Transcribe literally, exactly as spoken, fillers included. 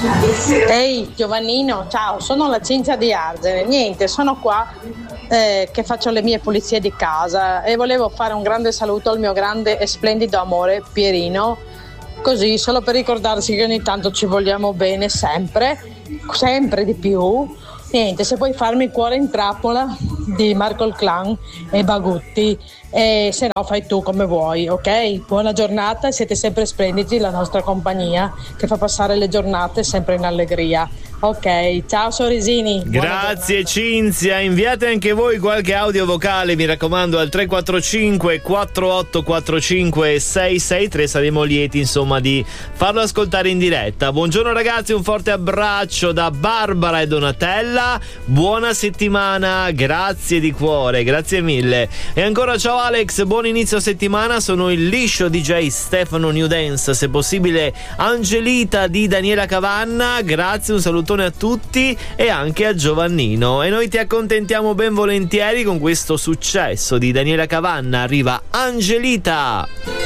Ehi Giovannino, ciao, sono la Cinzia di Argene. Niente, sono qua eh, che faccio le mie pulizie di casa e volevo fare un grande saluto al mio grande e splendido amore Pierino, così solo per ricordarci che ogni tanto ci vogliamo bene sempre, sempre di più. Niente, se puoi farmi Cuore in trappola di Marco il Clan e Bagutti, e se no fai tu come vuoi, ok? Buona giornata e siete sempre splendidi, la nostra compagnia che fa passare le giornate sempre in allegria. Ok, ciao sorrisini. Grazie Cinzia, inviate anche voi qualche audio vocale, mi raccomando, al tre quattro cinque quattro otto quattro cinque sei sei tre, saremo lieti insomma di farlo ascoltare in diretta. Buongiorno ragazzi, un forte abbraccio da Barbara e Donatella, buona settimana, grazie di cuore, grazie mille. E ancora ciao Alex, buon inizio settimana, sono il liscio D J Stefano New Dance, se possibile Angelita di Daniela Cavanna, grazie, un saluto a tutti e anche a Giovannino, e noi ti accontentiamo ben volentieri con questo successo di Daniela Cavanna. Arriva Angelita.